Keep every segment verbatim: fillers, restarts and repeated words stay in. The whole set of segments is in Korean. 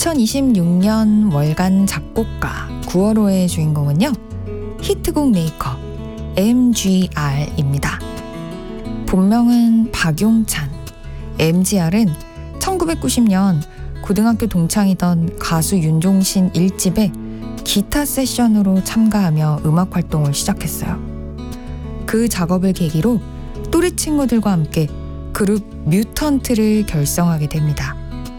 이천이십육 년 월간 작곡가 구월호의 주인공은요, 히트곡 메이커 엠지알입니다. 본명은 박용찬. 엠지알은 천구백구십 년 고등학교 동창이던 가수 윤종신 일 집에 기타 세션으로 참가하며 음악 활동을 시작했어요. 그 작업을 계기로 또래 친구들과 함께 그룹 뮤턴트를 결성하게 됩니다.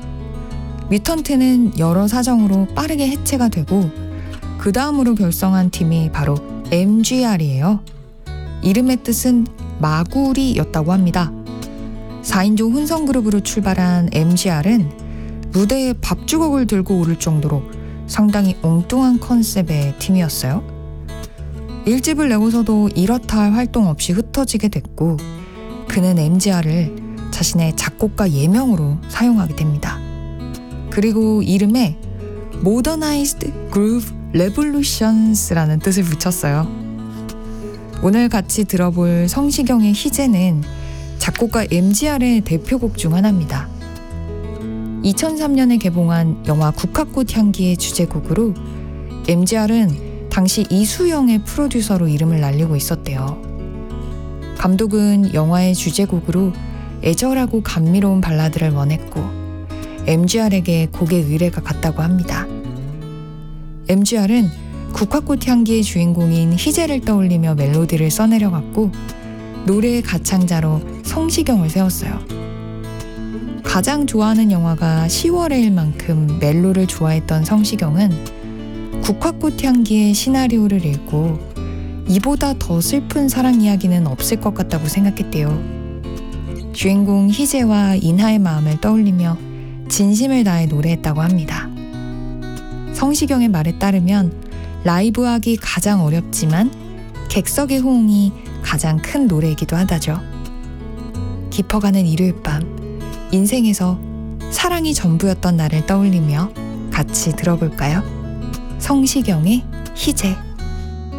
뮤턴트는 여러 사정으로 빠르게 해체가 되고 그 다음으로 결성한 팀이 바로 엠지알이에요. 이름의 뜻은 마구리였다고 합니다. 사 인조 혼성그룹으로 출발한 엠지알은 무대에 밥주걱을 들고 오를 정도로 상당히 엉뚱한 컨셉의 팀이었어요. 일 집을 내고서도 이렇다 할 활동 없이 흩어지게 됐고, 그는 엠지알을 자신의 작곡가 예명으로 사용하게 됩니다. 그리고 이름에 Modernized Groove Revolutions라는 뜻을 붙였어요. 오늘 같이 들어볼 성시경의 희재는 작곡가 엠지알의 대표곡 중 하나입니다. 이천삼 년에 개봉한 영화 국화꽃 향기의 주제곡으로 엠지알은 당시 이수영의 프로듀서로 이름을 날리고 있었대요. 감독은 영화의 주제곡으로 애절하고 감미로운 발라드를 원했고 엠지알에게 곡의 의뢰가 갔다고 합니다. 엠지알은 국화꽃 향기의 주인공인 희재를 떠올리며 멜로디를 써내려갔고 노래의 가창자로 성시경을 세웠어요. 가장 좋아하는 영화가 시월의 일만큼 멜로를 좋아했던 성시경은 국화꽃 향기의 시나리오를 읽고 이보다 더 슬픈 사랑 이야기는 없을 것 같다고 생각했대요. 주인공 희재와 인하의 마음을 떠올리며 진심을 다해 노래했다고 합니다. 성시경의 말에 따르면 라이브하기 가장 어렵지만 객석의 호응이 가장 큰 노래이기도 하다죠. 깊어가는 일요일 밤, 인생에서 사랑이 전부였던 나를 떠올리며 같이 들어볼까요? 성시경의 희재.